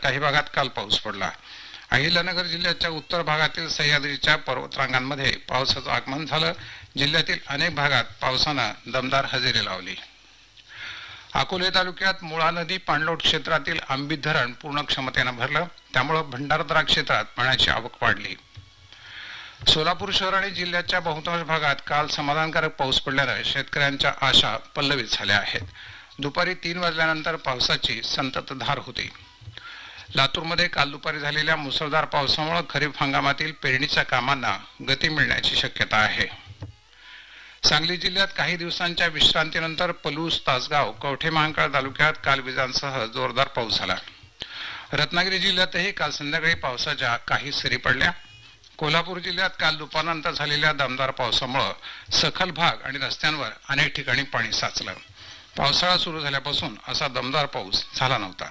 काही भागात काल पाऊस पडला। अहिल्यानगर जिल्ह्याच्या उत्तर भागातील सह्याद्रीच्या पर्वतरांगांमध्ये पावसाचं आगमन झालं। जिल्ह्यातील अनेक भागात पावसानं दमदार हजेरी लावली। अकोले तालुक्यात मुळा नदी पाणलोट क्षेत्रातील आंबीत धरण पूर्ण क्षमतेनं भरलं, त्यामुळे भंडारदरा क्षेत्रात पाण्याची आवक वाढली। सोलापूर शहर आणि जिल्ह्याच्या बहुतांश भागात काल समाधानकारक पाऊस पडल्याने शेतकऱ्यांच्या आशा पल्लवित झाल्या आहेत। दुपारी 3 वाजल्यानंतर पावसाची संततधार होती। लातूरमध्ये काल दुपारी झालेल्या मुसळधार पावसामुळे खरीप हंगामातील पेरणीच्या कामांना गती मिळण्याची शक्यता आहे। सांगली जिल्ह्यात काही दिवसांच्या विश्रांतीनंतर पलूस, तासगाव, कवठे महांकाळ तालुक्यात काल विजांसह जोरदार पाऊस झाला। रत्नागिरी जिल्ह्यातही काल संध्याकाळी पावसाच्या काही सरी पडल्या। कोल्हापूर जिल्ह्यात काल दुपारनंतर झालेल्या दमदार पावसामुळे सखल भाग आणि रस्त्यांवर अनेक ठिकाणी पाणी साचलं। पावसाळा सुरू झाल्यापासून असा दमदार पाऊस झाला नव्हता।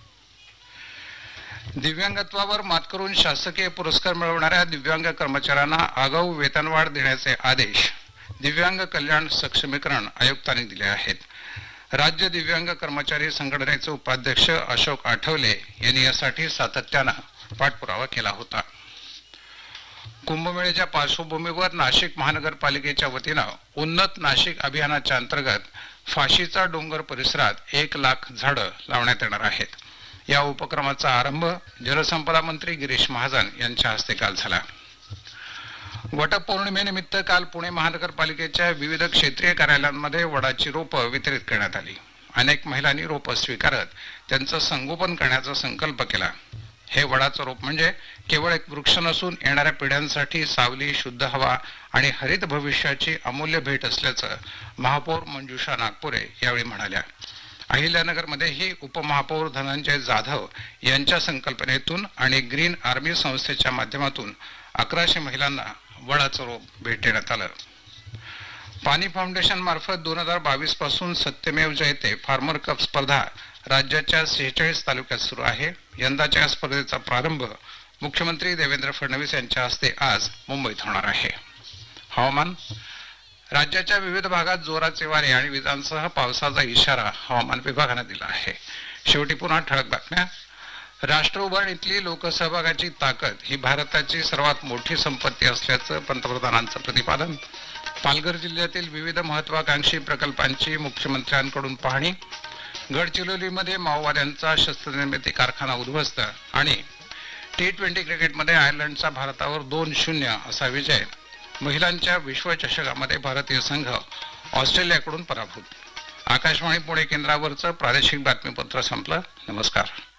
दिव्यांगत्वावर मात करून शासकीय पुरस्कार मिळवणाऱ्या दिव्यांग कर्मचाऱ्यांना आगाऊ वेतनवाढ देण्याचे आदेश दिव्यांग कल्याण सक्षमीकरण आयुक्तांनी दिले आहेत। राज्य दिव्यांग कर्मचारी संघटनेचे उपाध्यक्ष अशोक आठवले यांनी यासाठी सातत्याने पाठपुरावा केला होता। कुंभमेळ्याच्या पार्श्वभूमीवर नाशिक महानगरपालिकेच्या वतीनं उन्नत नाशिक अभियानाच्या अंतर्गत फाशीचा डोंगर परिसरात 1 लाख झाडं लावण्यात येणार आहेत। या उपक्रमाचा आरंभ जलसंपदा मंत्री गिरीश महाजन यांच्या हस्ते काल झाला। वटपौर्णिमेनिमित्त काल पुणे महानगरपालिकेच्या विविध क्षेत्रीय कार्यालयांमध्ये वडाची रोपं वितरित करण्यात आली। अनेक महिलांनी रोपं स्वीकारत त्यांचं संगोपन करण्याचा संकल्प केला। हे वडाचं रोप म्हणजे केवळ एक वृक्ष नसून येणाऱ्या पिढ्यांसाठी सावली, शुद्ध हवा आणि हरित भविष्याची अमूल्य भेट असल्याचं महापौर मंजुषा नागपुरे यावेळी म्हणाल्या। अहिल्यानगरमध्येही उपमहापौर धनंजय जाधव यांच्या संकल्पनेतून आणि ग्रीन आर्मी संस्थेच्या माध्यमातून 1100 महिलांना वडाचं रोप भेट देण्यात आलं। पाणी फाउंडेशन मार्फत 2022 पासून सत्यमेव जयते फार्मर कप स्पर्धा राज्याच्या 46 तालुक्यात सुरू आहे। यंदाच्या या स्पर्धेचा प्रारंभ मुख्यमंत्री देवेंद्र फडणवीस यांच्या हस्ते आज मुंबईत होणार आहे। हवामान राज्याच्या विविध भागात जोराचे वारे आणि विजांसह पावसाचा इशारा हवामान विभागाने दिला आहे। शेवटी पुन्हा ठळक बातम्या। राष्ट्र उभारणीतली लोकसहभागाची ताकद ही भारताची सर्वात मोठी संपत्ती असल्याचं पंतप्रधानांचं प्रतिपादन। पालघर जिल्ह्यातील विविध महत्त्वाकांक्षी प्रकल्पांची मुख्यमंत्र्यांकडून पाहणी। गडचिरोलीमध्ये माओवाद्यांचा शस्त्रनिर्मिती कारखाना उद्ध्वस्त आणि T20 क्रिकेटमध्ये आयर्लंडचा भारतावर 2-0 असा विजय। महिलांच्या विश्वचषकामध्ये भारतीय संघ ऑस्ट्रेलियाकडून पराभूत। आकाशवाणी पुणे केंद्रावरचं प्रादेशिक बातमीपत्र संपलं। नमस्कार।